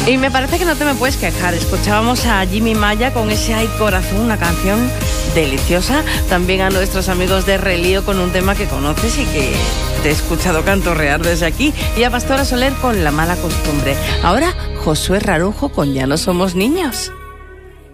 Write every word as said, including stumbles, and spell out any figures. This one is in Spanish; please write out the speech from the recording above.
Y me parece que no te me puedes quejar. Escuchábamos a Jimmy Maya con ese Ay Corazón, una canción deliciosa. También a nuestros amigos de Relío con un tema que conoces y que te he escuchado cantorrear desde aquí. Y a Pastora Soler con La Mala Costumbre. Ahora, Josué Rarujo con Ya no somos niños.